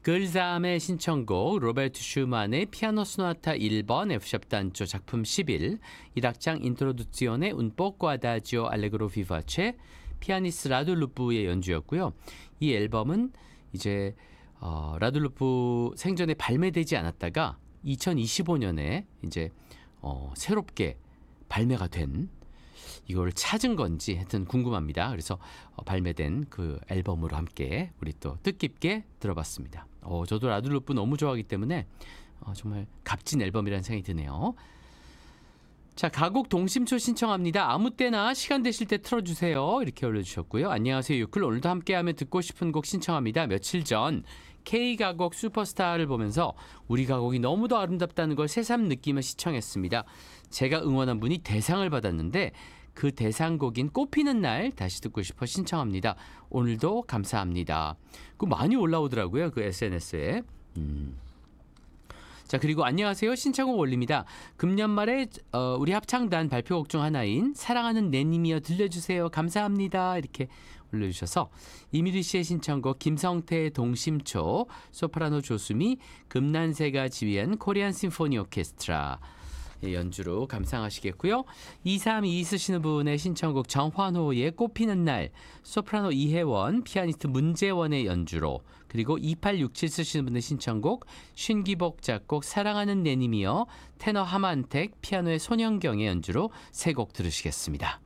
글잠의 신청곡 로베르트 슈만의 피아노 소나타 1번 F샵 단조 작품 11 1악장 인트로두지온의 un poco adagio allegro vivace 피아니스트 라둘루프의 연주였고요. 이 앨범은 이제 라둘루프 생전에 발매되지 않았다가 2025년에 이제 새롭게 발매가 된 이걸 찾은 건지 하여튼 궁금합니다. 그래서 발매된 그 앨범으로 함께 우리 또 뜻깊게 들어봤습니다. 저도 라둘루프 너무 좋아하기 때문에 정말 값진 앨범이라는 생각이 드네요. 자, 가곡 동심초 신청합니다. 아무 때나 시간 되실 때 틀어주세요. 이렇게 올려주셨고요. 안녕하세요 유클, 오늘도 함께하면 듣고 싶은 곡 신청합니다. 며칠 전 K가곡 슈퍼스타를 보면서 우리 가곡이 너무도 아름답다는 걸 새삼 느끼며 시청했습니다. 제가 응원한 분이 대상을 받았는데 그 대상곡인 꽃피는 날 다시 듣고 싶어 신청합니다. 오늘도 감사합니다. 그 많이 올라오더라고요. 그 SNS에. 자, 그리고 안녕하세요 신청곡 올립니다. 금년 말에 우리 합창단 발표곡 중 하나인 사랑하는 내님이여 들려주세요. 감사합니다. 이렇게 올려주셔서 이미리 씨의 신청곡 김성태의 동심초, 소프라노 조수미, 금난세가 지휘한 코리안 심포니 오케스트라 연주로 감상하시겠고요. 2322 쓰시는 분의 신청곡 정환호의 꽃피는 날, 소프라노 이혜원, 피아니스트 문재원의 연주로, 그리고 2867 쓰시는 분의 신청곡 신기복 작곡 사랑하는 내님이여, 테너 하만택, 피아노의 손영경의 연주로 세 곡 들으시겠습니다.